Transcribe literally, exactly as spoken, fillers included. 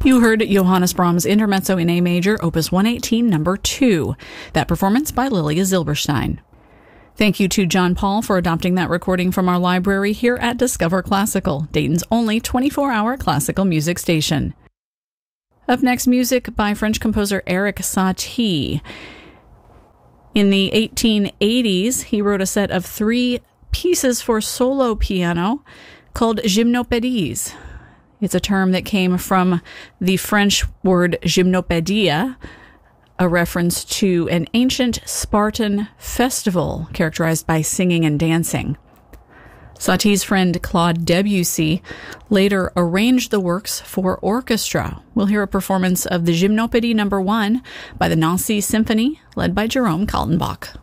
You heard Johannes Brahms' Intermezzo in A major, opus one eighteen, number two. That performance by Lilia Zilberstein. Thank you to John Paul for adopting that recording from our library here at Discover Classical, Dayton's only twenty-four hour classical music station. Up next, music by French composer Erik Satie. In the eighteen eighties, he wrote a set of three pieces for solo piano called gymnopédies. It's a term that came from the French word gymnopédia, a reference to an ancient Spartan festival characterized by singing and dancing. Satie's friend Claude Debussy later arranged the works for orchestra. We'll hear a performance of the Gymnopédie number one by the Nancy Symphony, led by Jerome Kaltenbach.